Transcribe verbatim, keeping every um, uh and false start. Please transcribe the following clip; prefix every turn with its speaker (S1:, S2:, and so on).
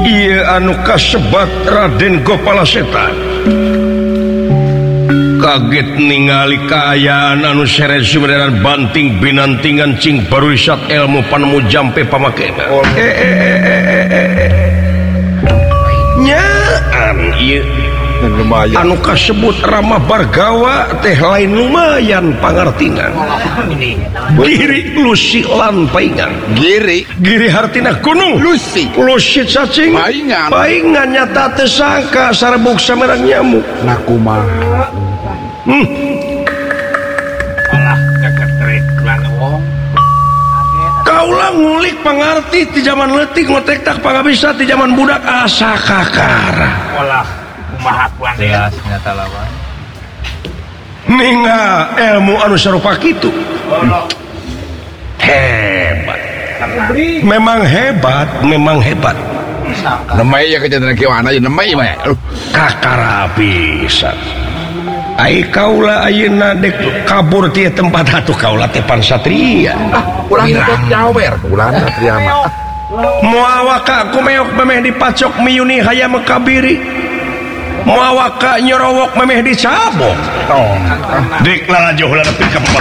S1: Iya anu kasebat Raden Gopala Setan kaget ningali kaayaan anu sere sumerenan banting binantingan cing baruisat ilmu panemu jampe pamakena nyaan ieu anu kasebut Rama Bargawa teh lain lumayan pangartina giri lusi lan paingan
S2: giri
S1: giri hartina gunung
S2: lusi
S1: lusi cacing
S2: paingan
S1: paingan nyata teu sangka sarebuk samerang nyamuk
S2: nah kumaha
S1: hmm.
S3: Alah keketrek lan wong
S1: kaulah ngulik pangarti di zaman leutik ngotek tak pangabisa di zaman budak asa kakara
S3: olah kumaha kuan
S4: Deas nyata lawan
S1: ninga ilmu anu sarupa kitu hebat memang hebat memang hebat
S2: nemai ya kejadian kiwana ya nemai mah
S1: kakara bisa ai kaula ayeuna dek kabur ti tempat atuh kaula teh pan satria
S2: ah ulah nyebut nyawer ulah satria mah
S1: moal ka kumeok memeh dipacok miyuni hayam kabiri moal ka nyorowok memeh dicabok
S2: oh
S1: dek lalajoh la nepi ka